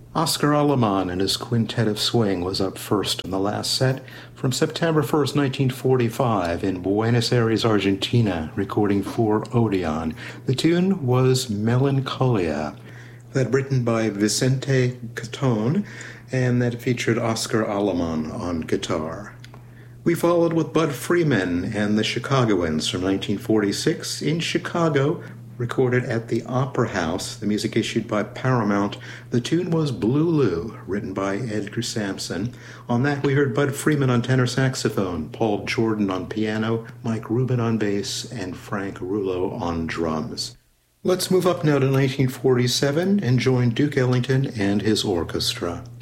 Oscar Aleman and his Quintet of Swing was up first in the last set from September 1st, 1945 in Buenos Aires, Argentina, recording for Odeon. The tune was Melancholia, that written by Vicente Catone, and that featured Oscar Aleman on guitar. We followed with Bud Freeman and the Chicagoans from 1946 in Chicago, recorded at the Opera House, the music issued by Paramount. The tune was Blue Lou, written by Edgar Sampson. On that we heard Bud Freeman on tenor saxophone, Paul Jordan on piano, Mike Rubin on bass, and Frank Rulo on drums. Let's move up now to 1947 and join Duke Ellington and his orchestra.